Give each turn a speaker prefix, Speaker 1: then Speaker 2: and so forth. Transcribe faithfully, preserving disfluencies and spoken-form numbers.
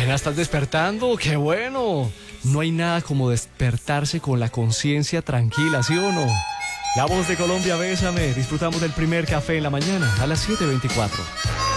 Speaker 1: Apenas estás despertando, qué bueno. No hay nada como despertarse con la conciencia tranquila, ¿sí o no? La Voz de Colombia, Bésame. Disfrutamos del primer café en la mañana a las siete veinticuatro.